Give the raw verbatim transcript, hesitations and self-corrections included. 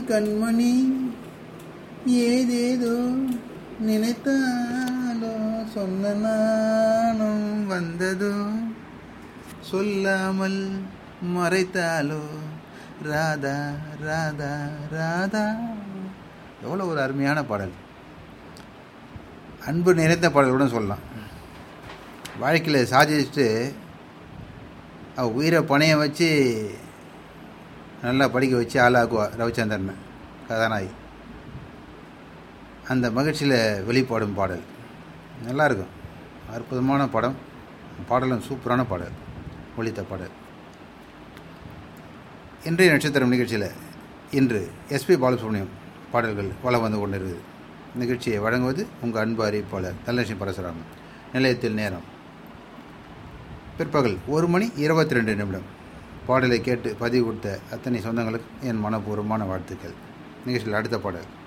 கண்மணி ஏதேதோ நினைத்தாலோ சொன்ன நானும் வந்ததோ சொல்லாமல் மறைத்தாலோ ராதா ராதா ராதா. எவ்வளோ ஒரு அருமையான பாடல், அன்பு நிறைந்த பாடல் கூட சொல்லலாம். வாழ்க்கையில் சாதிச்சுட்டு அவ உயிரை பணைய வச்சு நல்லா படிக்க வச்சு ஆளாக்குவா ரவிச்சந்திரன் கதாநாயகி. அந்த மகிழ்ச்சியில் வெளிப்பாடும் பாடல் நல்லாயிருக்கும். அற்புதமான படம், பாடலும் சூப்பரான பாடல், ஒலித்த பாடல். இன்றைய நட்சத்திரம் நிகழ்ச்சியில் இன்று எஸ்பி பாலசுப்ரமணியம் பாடல்கள் வலம் வந்து கொண்டிருக்குது. நிகழ்ச்சியை வழங்குவது உங்கள் அன்பு அறிவிப்பாளர் தனலட்சுமி பரசுராமன். நிலையத்தில் நேரம் பிற்பகல் ஒரு மணி இருபத்தி ரெண்டு நிமிடம். பாடலை கேட்டு பதிவு கொடுத்த அத்தனை சொந்தங்களுக்கு என் மனப்பூர்வமான வாழ்த்துக்கள். நிகழ்ச்சியில் அடுத்த பாடல்